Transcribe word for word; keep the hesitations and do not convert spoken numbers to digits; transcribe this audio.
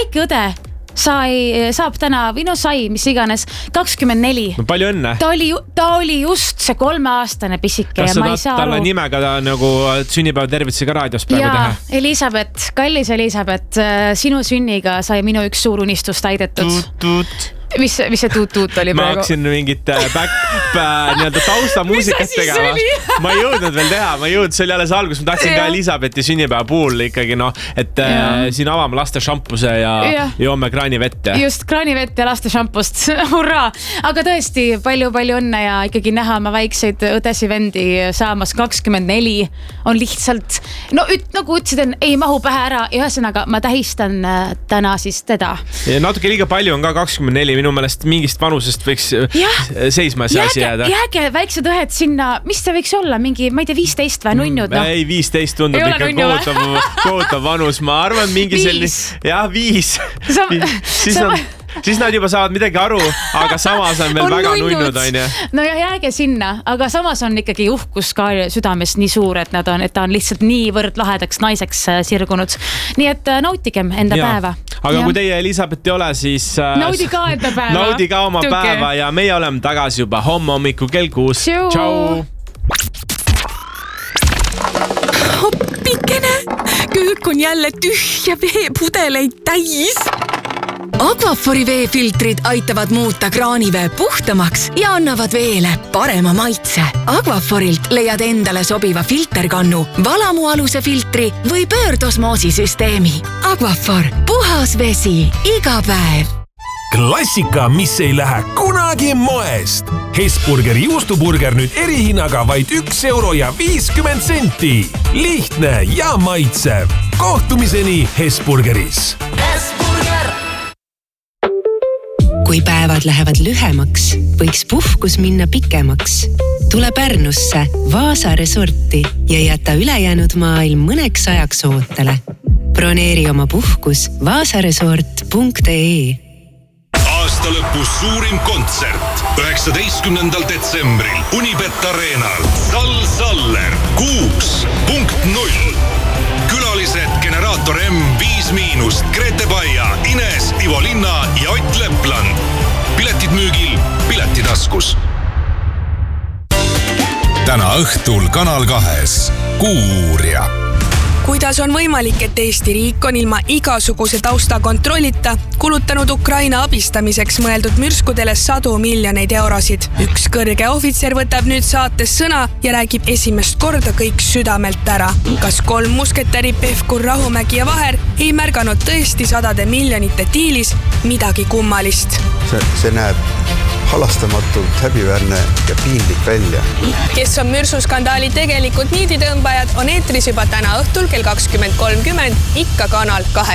väike õde sai, saab täna, või no sai, mis iganes, kakskümmend neli. No, palju õnne. Ta oli, ta oli just see kolmeaastane pisike. Kas ja ma ei saa talle aru. nimega ta nagu sünnipäeva tervituse ka raadios praegu ja, teha? Elisabeth, kallis Elisabeth, sinu sünniga sai minu üks suur unistus täidetud. Tuut, tuut. Mis, mis see tuut-tuut oli ma praegu? hakkasin mingit back, nii-öelda tausta muusikat tegema. Ma ei jõudnud veel teha, ma ei jõudnud, see oli alles algus. Ma tahtsin ka Elisabethi sünnipäeva puhul ikkagi, noh, et ja. siin avame laste šampuse ja, ja. joome kraanivett. Just, kraanivett ja laste šampust. Hurraa! Aga tõesti, palju-palju õnne ja ikkagi näha oma väikseid õdesi vendi saamas kakskümmend neli on lihtsalt, no üt, nagu ütlesid, ei mahu pähe ära. Ja ühesõnaga, ma tähistan täna siis teda. Ja natuke liiga palju on ka kakskümmend neli. Minu meelest mingist vanusest võiks ja. seisma see asi jääda. Jääge väiksed õhed sinna, mis see võiks olla? Mingi, ma ei tea, viisteist või nunnud? No? Ei, viisteist tundub ei ikka kohutav, kohutav vanus. Ma arvan, mingi selline... Jah, viis. Sa, siis, sa... nad, siis nad juba saavad midagi aru, aga samas on veel on väga nunnud, on ju. No ja jääge sinna, aga samas on ikkagi uhkus ka südames nii suur, et, nad on, et ta on lihtsalt niivõrd lahedaks naiseks sirgunud. Nii et nautigem enda ja. päeva. Aga ja. kui teie Elisabeth ei ole, siis... Naudi ka enda päeva. Naudi ka oma Tuke. päeva ja meie oleme tagasi juba homme hommiku kell kuus. Tšau! Hoppikene, köök on jälle tühja veepudeleid täis. Aquafori veefiltrid aitavad muuta kraanivee puhtamaks ja annavad veele parema maitse. Aquaforilt leiad endale sobiva filterkannu, valamualuse filtri või pöördosmoosisüsteemi. Aquafor, puhas vesi, iga päev. Klassika, mis ei lähe kunagi moest. Hesburgeri juustuburger nüüd erihinnaga vaid üks euro ja viiskümmend senti. Lihtne ja maitsev. Kohtumiseni Hesburgeris. Kui päevad lähevad lühemaks, võiks puhkus minna pikemaks. Tule Pärnusse Vaasa resorti ja jäta ülejäänud maailm mõneks ajaks ootele. Broneeri oma puhkus vaasaresort punkt ee. Aasta lõpus suurim kontsert üheksateistkümnendal detsembril Unibet Arenal. Sal Saller kuus punkt null. Külalised Generaator M viis miinust, Grete Baia, Ines, Ivo Linna ja Ott Lepland. Piletid müügil Piletitaskus. Täna õhtul Kanal kahes Kuuuurija. Kuidas on võimalik, et Eesti riik on ilma igasuguse tausta kontrollita kulutanud Ukraina abistamiseks mõeldud mürskudele sadu miljoneid eurosid? Üks kõrge ohvitser võtab nüüd saates sõna ja räägib esimest korda kõik südamelt ära. Kas kolm musketäri Pevkur, Rahumägi ja Vaher ei märganud tõesti sadade miljonite diilis midagi kummalist? See, see näeb halastamatult häbiväärne ja piinlik välja. Kes on mürsuskandaali tegelikult niiditõmbajad, on eetris juba täna õhtul kell kakskümmend kolmkümmend ikka Kanal kahe.